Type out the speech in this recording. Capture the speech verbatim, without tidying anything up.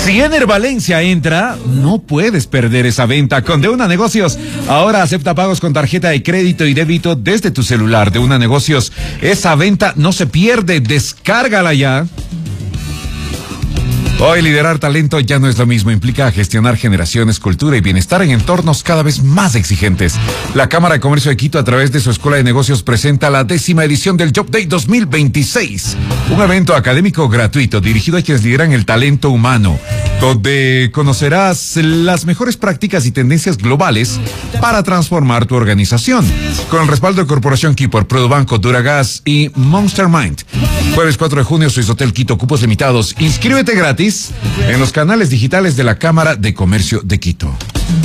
Si Ener Valencia entra, no puedes perder esa venta. Con De Una Negocios, ahora acepta pagos con tarjeta de crédito y débito desde tu celular. De Una Negocios, esa venta no se pierde. Descárgala ya. Hoy liderar talento ya no es lo mismo, implica gestionar generaciones, cultura y bienestar en entornos cada vez más exigentes. La Cámara de Comercio de Quito, a través de su Escuela de Negocios, presenta la décima edición del Job Day dos mil veintiséis, un evento académico gratuito dirigido a quienes lideran el talento humano, donde conocerás las mejores prácticas y tendencias globales para transformar tu organización. Con el respaldo de Corporación Kipor, Produbanco, Duragas y Monster Mind. Jueves cuatro de junio, Swiss Hotel Quito, cupos limitados. Inscríbete gratis en los canales digitales de la Cámara de Comercio de Quito.